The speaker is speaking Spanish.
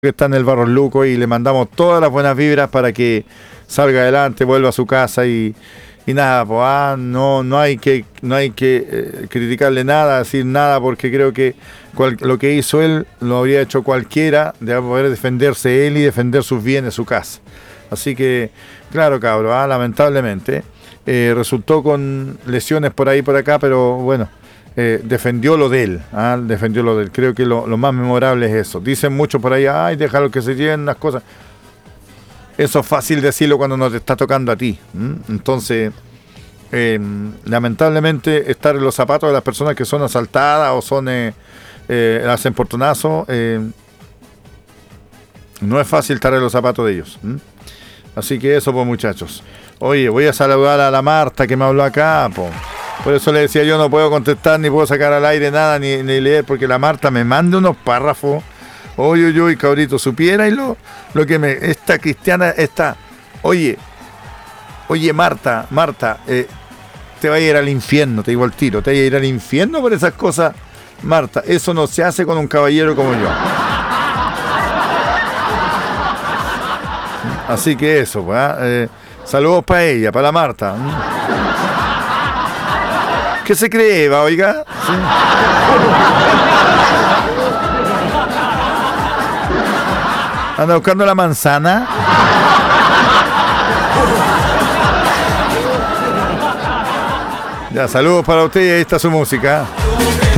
que está en el Barros Luco y le mandamos todas las buenas vibras para que salga adelante, vuelva a su casa y nada, pues no hay que criticarle nada, decir nada, porque creo que lo que hizo él lo habría hecho cualquiera, de poder defenderse él y defender sus bienes, su casa. Así que, claro, cabro, lamentablemente resultó con lesiones por ahí y por acá, pero bueno, defendió lo de él, defendió lo de él. Creo que lo más memorable es eso. Dicen mucho por ahí, ay, déjalo que se lleven las cosas. Eso es fácil decirlo cuando no te está tocando a ti. Entonces, lamentablemente, estar en los zapatos de las personas que son asaltadas o son hacen portonazo, no es fácil estar en los zapatos de ellos. Así que eso, pues, muchachos. Oye, voy a saludar a la Marta que me habló acá, pues. Por eso le decía, yo no puedo contestar, ni puedo sacar al aire nada, ni leer, porque la Marta me manda unos párrafos. Oye, cabrito, supiera y lo que esta cristiana está. Oye, Marta, te va a ir al infierno, te digo al tiro, te va a ir al infierno por esas cosas, Marta. Eso no se hace con un caballero como yo. Así que eso, pues, saludos para ella, para la Marta. ¿Qué se cree, Eva, oiga? ¿Sí? ¿Anda buscando la manzana? Ya, saludos para usted y ahí está su música.